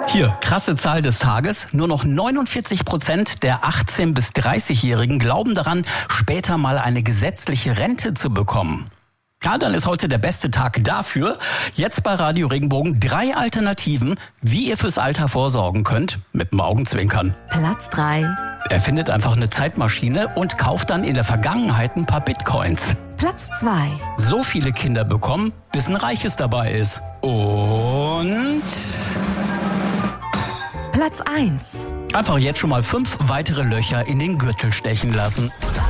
Hier, krasse Zahl des Tages. Nur noch 49% der 18- bis 30-Jährigen glauben daran, später mal eine gesetzliche Rente zu bekommen. Ja, dann ist heute der beste Tag dafür. Jetzt bei Radio Regenbogen 3 Alternativen, wie ihr fürs Alter vorsorgen könnt, mit dem Augenzwinkern. Platz 3. Erfindet einfach eine Zeitmaschine und kauft dann in der Vergangenheit ein paar Bitcoins. Platz 2. So viele Kinder bekommen, bis ein Reiches dabei ist. Und Platz 1. einfach jetzt schon mal 5 weitere Löcher in den Gürtel stechen lassen.